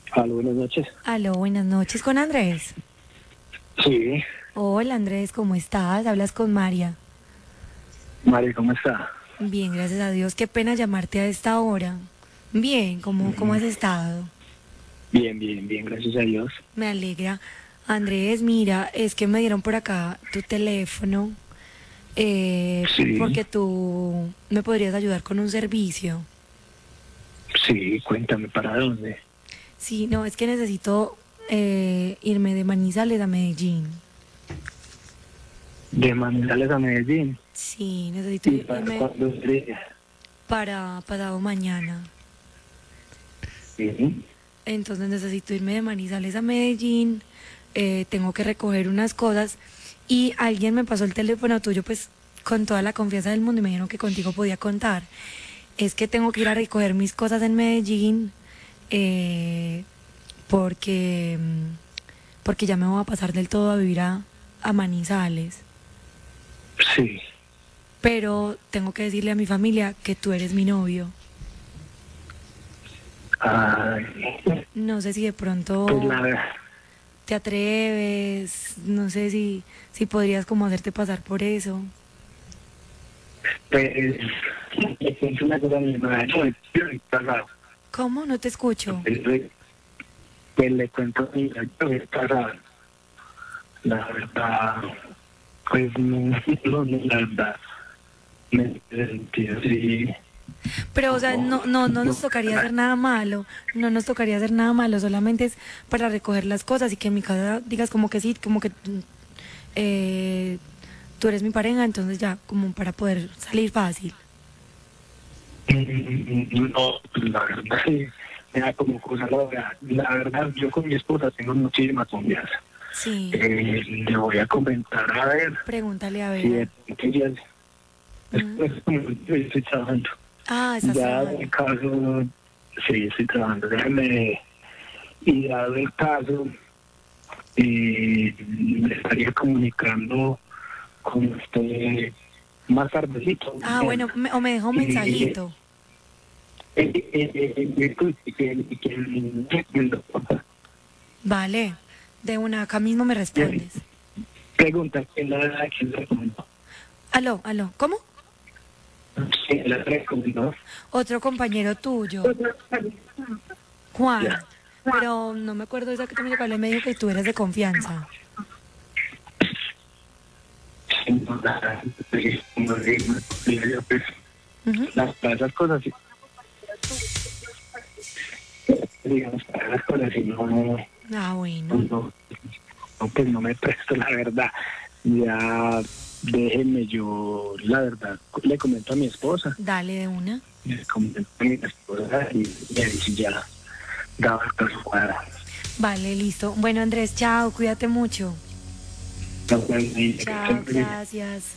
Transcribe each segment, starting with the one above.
Aló, buenas noches. Aló, buenas noches con Andrés. Sí, Hola Andrés, ¿cómo estás? Hablas con María. Mari, ¿cómo está? Bien, gracias a Dios. Qué pena llamarte a esta hora. Bien, ¿cómo has estado? Bien, bien, bien, gracias a Dios. Me alegra. Andrés, mira, es que me dieron por acá tu teléfono Sí, porque tú me podrías ayudar con un servicio. sí, cuéntame, ¿para dónde? Sí, no, es que necesito irme de Manizales a Medellín. De Manizales a Medellín. Sí, necesito ¿Y para irme cuándo sería? para pasado mañana. Sí. Entonces necesito irme de Manizales a Medellín, tengo que recoger unas cosas y alguien me pasó el teléfono tuyo pues con toda la confianza del mundo y me dijeron que contigo podía contar. Es que tengo que ir a recoger mis cosas en Medellín eh, porque ya me voy a pasar del todo a vivir a Manizales. Sí. Pero tengo que decirle a mi familia que tú eres mi novio. Ay, No sé si de pues pronto la verdad, te atreves, no sé si podrías como hacerte pasar por eso. pues, le cuento una cosa a mi hermana. Yo estoy casado. ¿Cómo? No te escucho. Pues le cuento a mi hija, yo estoy casado. La verdad, pues no, la verdad, me sentí así. Pero, o sea, Como, no nos no, tocaría hacer nada malo, no nos tocaría hacer nada malo, solamente es para recoger las cosas y que en mi casa digas como que sí, como que eh, tú eres mi pareja, entonces ya, como para poder salir fácil. no, pues la verdad sí, me da como cosa, la verdad, yo con mi esposa tengo muchísima confianza. Sí, Le voy a comentar a ver pregúntale a si ver. de pronto ella, Mm. es como yo estoy trabajando. Ah, estás Ya en trabajando. el caso, sí, estoy trabajando, déjame, y dado el caso, me estaría comunicando con usted más tardecito, Ah, bueno, o me dejó un y mensajito. Vale, de una, acá mismo me respondes. Pregunta, ¿quién la recomendó? Aló, ¿cómo? ¿Quién la recomendó? Otro compañero tuyo, Juan, Ya. pero no me acuerdo exactamente cuál es, me dijo que tú eres de confianza. Sí, no, como le digo, pues, Ujú. para esas cosas, digamos, para esas cosas, si no, Ah, bueno, pues no me presto, la verdad. Ya déjenme yo, la verdad, le comento a mi esposa, dale de una. le comento a mi esposa y ahí sí ya daba el caso cuadrado. Vale, listo. Bueno, Andrés, chao, cuídate mucho. Chao, gracias.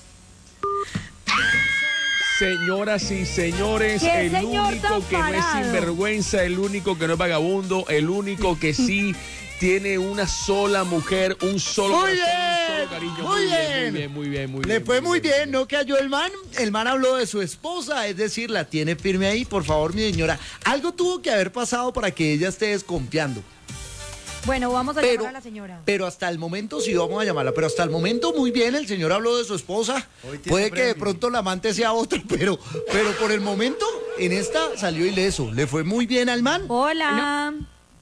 Señoras y señores, ¿Qué el señor tan único que no es parado? sinvergüenza, el único que no es vagabundo, el único que sí tiene una sola mujer, un solo Muy corazón, un solo bien, cariño. muy Le fue muy bien, ¿no? Que halló el man. El man habló de su esposa, es decir, la tiene firme ahí. Por favor, mi señora. Algo tuvo que haber pasado para que ella esté desconfiando. Bueno, vamos a Pero, llamar a la señora. pero hasta el momento sí vamos a llamarla. Pero hasta el momento muy bien, el señor habló de su esposa. Puede que de pronto la amante sea otro, pero por el momento en esta salió ileso. Le fue muy bien al man. Hola.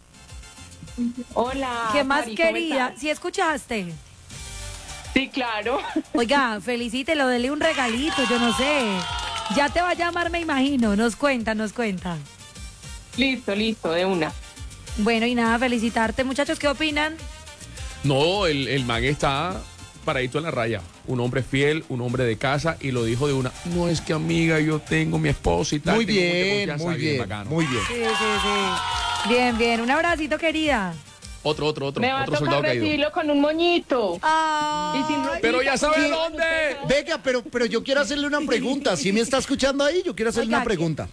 Hola, ¿Qué más Mari, ¿cómo quería? estás? ¿Sí escuchaste? Sí, claro. Oiga, felicítelo, dele un regalito, yo no sé. Ya te va a llamar, me imagino. Nos cuenta, nos cuenta. Listo, de una. Bueno, y nada, felicitarte, muchachos. ¿Qué opinan? No, el man está paradito en la raya. Un hombre fiel, un hombre de casa, y lo dijo de una. No es que amiga, yo tengo mi esposa y tal. Muy tengo mucha bien, confianza". muy bien, Bacano. muy bien. Sí, sí, sí. Bien, bien. Un abracito, querida. Otro Me va a soldado tocar caído. recibirlo con un moñito. Y sin Ay, ropita, Pero ya sabe porque dónde. Venga, pero yo quiero hacerle una pregunta. ¿Sí me está escuchando ahí? Yo quiero hacerle Oiga, una pregunta.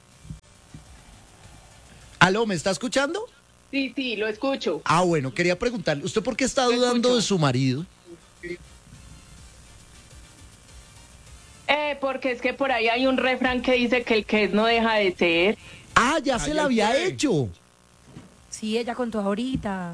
¿Aló, me está escuchando? Sí, lo escucho. Ah, bueno, quería preguntarle, ¿usted por qué está Lo dudando escucho. de su marido? Porque es que por ahí hay un refrán que dice que el que es no deja de ser. Ah, ya se Ayer la había fue. hecho. Sí, ella contó ahorita.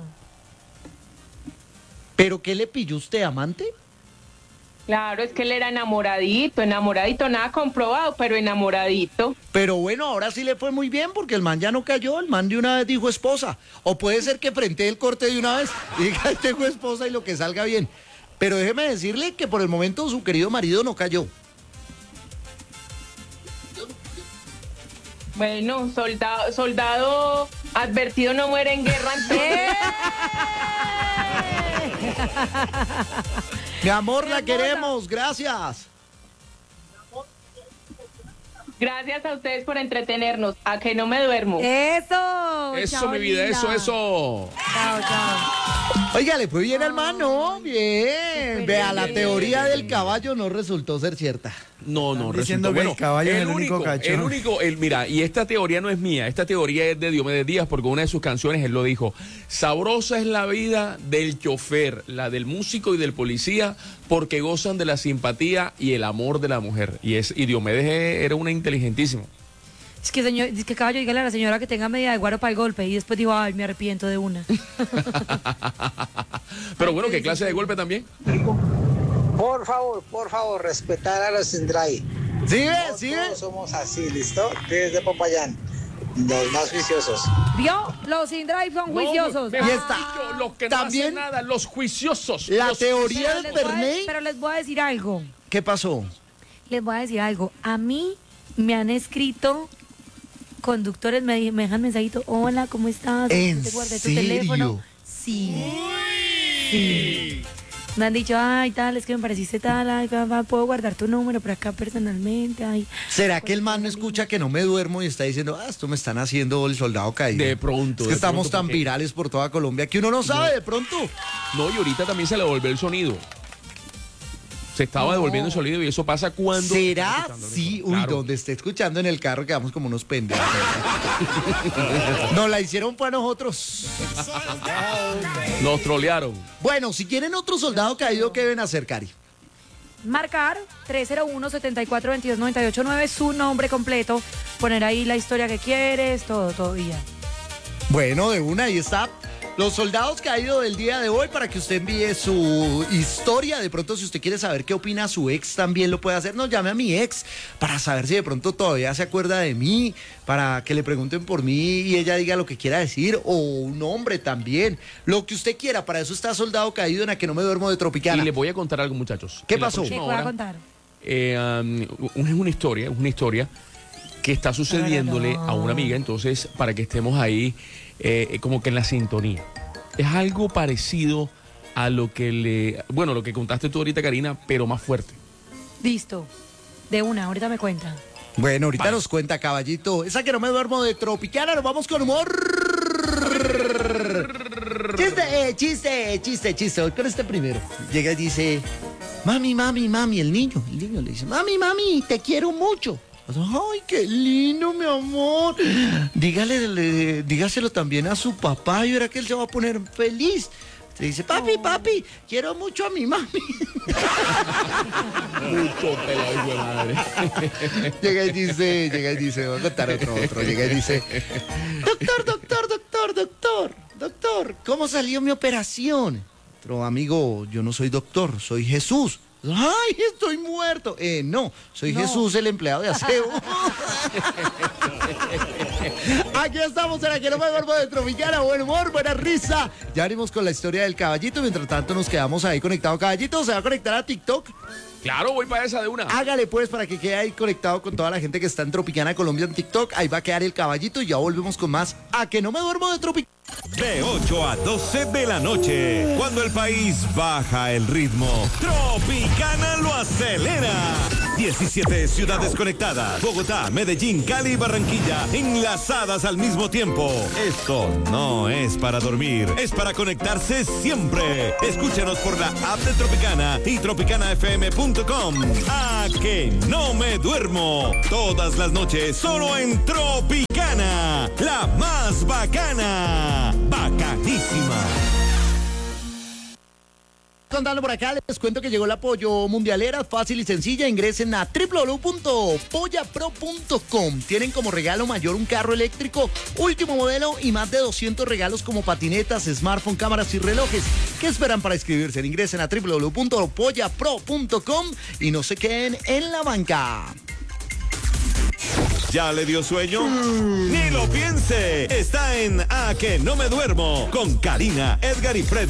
¿Pero qué le pilló usted, amante? Claro, es que él era enamoradito, nada comprobado, pero enamoradito. Pero bueno, ahora sí le fue muy bien porque el man ya no cayó, el man de una vez dijo esposa. O puede ser que frente el corte de una vez y diga, tengo esposa y lo que salga bien. Pero déjeme decirle que por el momento su querido marido no cayó. Bueno, soldado advertido no muere en guerra. Mi amor, la queremos, gracias. Gracias a ustedes por entretenernos. A que no me duermo. Eso. Eso, chao, mi vida, linda. eso. Chao, chao. Oiga, le fue bien al man, ¿no? Bien. Súper Vea, la bien. teoría del caballo no resultó ser cierta. No, Están resultó diciendo que el caballo es el único cachón. Mira, y esta teoría no es mía, esta teoría es de Diomedes Díaz, porque una de sus canciones él lo dijo: sabrosa es la vida del chofer, la del músico y del policía, porque gozan de la simpatía y el amor de la mujer. Y Diomedes era una inteligentísimo. Es que, señor, es que caballo, dígale a la señora que tenga medida de guaro para el golpe. Y después digo, ay, me arrepiento de una. Pero bueno, ¿qué clase de golpe también? Por favor, respetar a los Sindray. ¿Sí ve? No ¿Sí ve? todos somos así, ¿listo? Desde Popayán, los más juiciosos. ¿Vio? Los InDrive son juiciosos. No, Y mejor está. dicho, los que no También hacen nada, los juiciosos. La los teoría Pero del les voy a- Perney. pero les voy a decir algo. ¿Qué pasó? Les voy a decir algo. A mí me han escrito conductores, me dejan mensajito. Hola, ¿cómo estás? ¿En ¿Te guardé tu serio? teléfono? Sí. Sí. Me han dicho, ay, tal, es que me pareciste tal, ay, puedo guardar tu número por acá personalmente, ay. ¿Será que el man no escucha que no me duermo y está diciendo, esto me están haciendo el soldado caído? De pronto. Es que de estamos pronto, tan porque- virales por toda Colombia que uno no sabe de pronto. No, y ahorita también se le devolvió el sonido. Se estaba devolviendo el sonido y eso pasa cuando... ¿Será? Sí, uy, Claro. donde esté escuchando en el carro quedamos como unos pendejos. Nos la hicieron para nosotros. Nos trolearon. Bueno, si quieren otro soldado caído, ¿qué deben hacer, Cari? Marcar 301-7422-989, su nombre completo, poner ahí la historia que quieres, todo y ya. Bueno, de una, ahí está. Los soldados caídos del día de hoy para que usted envíe su historia. De pronto, si usted quiere saber qué opina su ex, también lo puede hacer. No, llame a mi ex para saber si de pronto todavía se acuerda de mí, para que le pregunten por mí y ella diga lo que quiera decir, o un hombre también. Lo que usted quiera, para eso está Soldado Caído en A Que No Me Duermo de Tropicana. Y les voy a contar algo, muchachos. ¿Qué En la pasó? ¿Qué próxima voy a hora, contar? es una historia que está sucediéndole a una amiga, entonces para que estemos ahí como que en la sintonía. Es algo parecido a lo que lo que contaste tú ahorita, Karina, pero más fuerte. Listo. De una, ahorita me cuenta. Bueno, ahorita nos cuenta, caballito. Esa Que No Me Duermo de Tropicana, nos vamos con humor. Chiste. Voy con este primero. Llega y dice, mami, el niño le dice, mami, te quiero mucho. Ay, qué lindo, mi amor. Dígaselo también a su papá y verá que él se va a poner feliz. Se dice, papi, quiero mucho a mi mami. Mucho pelado, hijo de madre. Llega y dice, voy a contar otro. Llega y dice, doctor, ¿cómo salió mi operación? Otro amigo, yo no soy doctor, soy Jesús. ¡Ay, estoy muerto! No, soy Jesús, el empleado de aseo. Aquí estamos en La Que No Me Duermo de Tropicana. Buen humor, buena risa. Ya venimos con la historia del caballito. Mientras tanto nos quedamos ahí conectados. Caballito, ¿se va a conectar a TikTok? Claro, voy para esa de una. Hágale pues para que quede ahí conectado con toda la gente que está en Tropicana Colombia en TikTok. Ahí va a quedar el caballito y ya volvemos con más A Que No Me Duermo de Tropicana. De 8 a 12 de la noche, cuando el país baja el ritmo, Tropicana lo acelera. 17 ciudades conectadas, Bogotá, Medellín, Cali y Barranquilla, enlazadas al mismo tiempo. Esto no es para dormir, es para conectarse siempre. Escúchanos por la app de Tropicana y tropicanafm.com. A Que No Me Duermo, todas las noches solo en Tropicana, la más bacana. Bacanísima. contando por acá, les cuento que llegó el apoyo mundialera, fácil y sencilla. Ingresen a www.pollapro.com. Tienen como regalo mayor un carro eléctrico, último modelo y más de 200 regalos como patinetas, smartphone, cámaras y relojes. ¿Qué esperan para inscribirse? Ingresen a www.pollapro.com y no se queden en la banca. ¿Ya le dio sueño? Ni lo piense. Está en A que no me duermo con Karina, Edgar y Fred.